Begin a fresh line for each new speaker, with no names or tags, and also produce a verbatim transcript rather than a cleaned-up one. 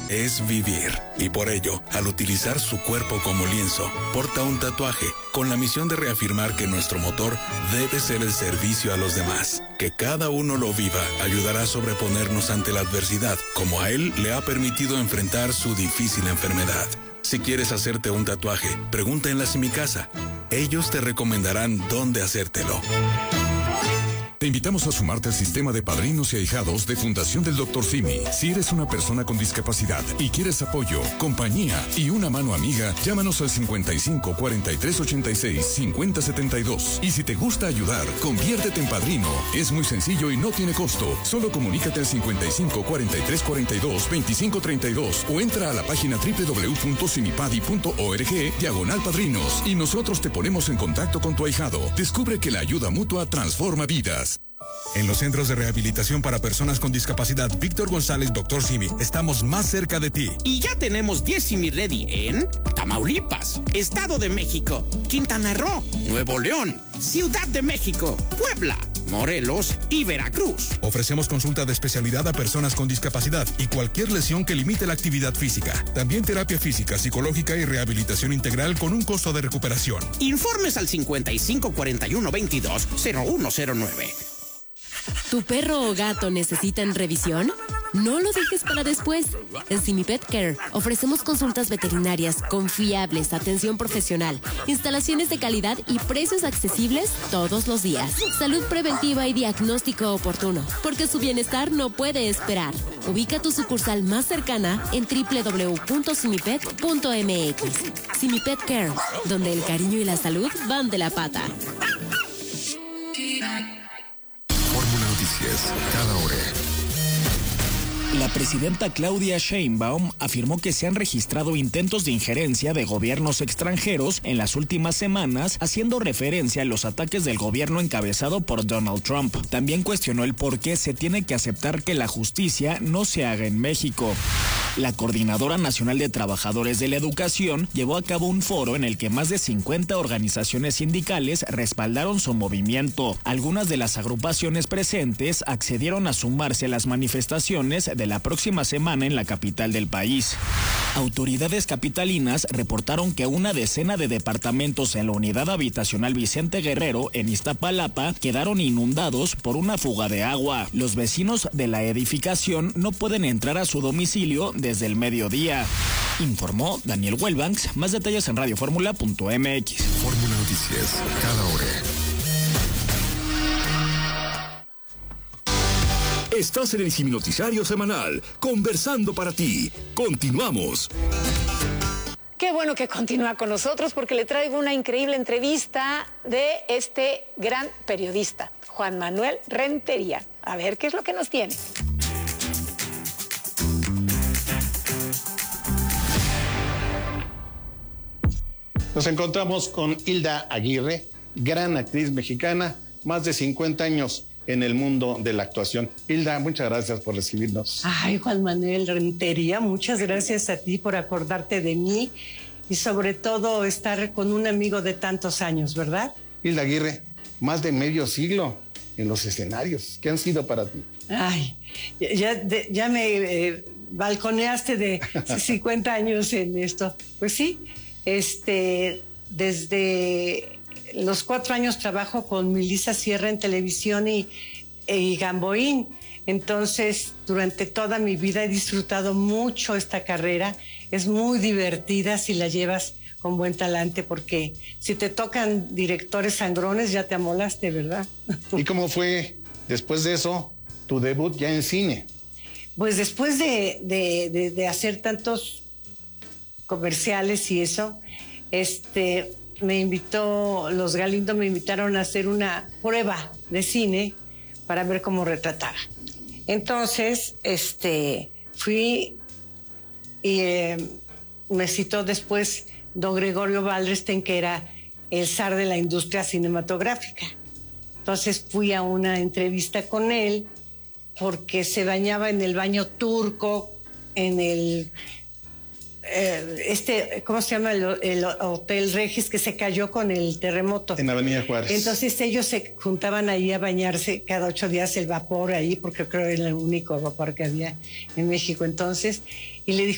es vivir. Y por ello, al utilizar su cuerpo como lienzo, porta un tatuaje con la misión de reafirmar que nuestro motor debe ser el servicio a los demás. Que cada uno lo viva ayudará a sobreponernos ante la adversidad, como a él le ha permitido enfrentar su difícil enfermedad. Si quieres hacerte un tatuaje, pregunta en la Simicasa. Ellos te recomendarán dónde hacértelo.
Te invitamos a sumarte al sistema de padrinos y ahijados de Fundación del doctor Simi. Si eres una persona con discapacidad y quieres apoyo, compañía y una mano amiga, llámanos al cincuenta y cinco, cuarenta y tres, ochenta y seis, cincuenta, setenta y dos. Y si te gusta ayudar, conviértete en padrino. Es muy sencillo y no tiene costo. Solo comunícate al cincuenta y cinco, cuarenta y tres, cuarenta y dos, veinticinco, treinta y dos o entra a la página doble u doble u doble u punto simipadi punto org diagonal padrinos y nosotros te ponemos en contacto con tu ahijado. Descubre que la ayuda mutua transforma vidas.
En los centros de rehabilitación para personas con discapacidad Víctor González doctor Simi, estamos más cerca de ti.
Y ya tenemos diez Simi Ready en Tamaulipas, Estado de México, Quintana Roo, Nuevo León, Ciudad de México, Puebla, Morelos y Veracruz.
Ofrecemos consulta de especialidad a personas con discapacidad y cualquier lesión que limite la actividad física. También terapia física, psicológica y rehabilitación integral con un costo de recuperación.
Informes al cincuenta y cinco, cuarenta y uno, veintidós, cero uno cero nueve.
¿Tu perro o gato necesitan revisión? No lo dejes para después. En Simi Pet Care ofrecemos consultas veterinarias confiables, atención profesional, instalaciones de calidad y precios accesibles todos los días. Salud preventiva y diagnóstico oportuno, porque su bienestar no puede esperar. Ubica tu sucursal más cercana en doble u doble u doble u punto simipet punto m x. Simi Pet Care, donde el cariño y la salud van de la pata.
Fórmula Noticias, cada hora.
La presidenta Claudia Sheinbaum afirmó que se han registrado intentos de injerencia de gobiernos extranjeros en las últimas semanas, haciendo referencia a los ataques del gobierno encabezado por Donald Trump. También cuestionó el por qué se tiene que aceptar que la justicia no se haga en México. La Coordinadora Nacional de Trabajadores de la Educación llevó a cabo un foro en el que más de cincuenta organizaciones sindicales respaldaron su movimiento. Algunas de las agrupaciones presentes accedieron a sumarse a las manifestaciones de la próxima semana en la capital del país. Autoridades capitalinas reportaron que una decena de departamentos en la unidad habitacional Vicente Guerrero en Iztapalapa quedaron inundados por una fuga de agua. Los vecinos de la edificación no pueden entrar a su domicilio desde el mediodía. Informó Daniel Welbanks. Más detalles en radio fórmula punto m x.
Fórmula Noticias, cada hora. Estás en el Simi Noticiario Semanal, conversando para ti. Continuamos.
Qué bueno que continúa con nosotros porque le traigo una increíble entrevista de este gran periodista, Juan Manuel Rentería. A ver qué es lo que nos tiene.
Nos encontramos con Hilda Aguirre, gran actriz mexicana, más de cincuenta años en el mundo de la actuación. Hilda, muchas gracias por recibirnos.
Ay, Juan Manuel Rentería, muchas gracias a ti por acordarte de mí y sobre todo estar con un amigo de tantos años, ¿verdad?
Hilda Aguirre, más de medio siglo en los escenarios. ¿Qué han sido para ti?
Ay, ya, de, ya me eh, balconeaste de cincuenta años en esto. Pues sí, este, desde los cuatro años trabajo con Melissa Sierra en televisión y, y Gamboín. Entonces, durante toda mi vida he disfrutado mucho esta carrera. Es muy divertida si la llevas con buen talante, porque si te tocan directores sangrones ya te amolaste, ¿verdad?
¿Y cómo fue después de eso tu debut ya en cine?
Pues después de, de, de, de hacer tantos comerciales y eso, este... me invitó, los Galindo me invitaron a hacer una prueba de cine para ver cómo retratara. Entonces, este, fui y eh, me citó después don Gregorio Valdrestein, que era el zar de la industria cinematográfica. Entonces fui a una entrevista con él porque se bañaba en el baño turco, en el... este, ¿cómo se llama? El, el Hotel Regis, que se cayó con el terremoto.
En Avenida Juárez.
Entonces ellos se juntaban ahí a bañarse cada ocho días, el vapor ahí, porque creo que era el único vapor que había en México entonces. Y le dijo,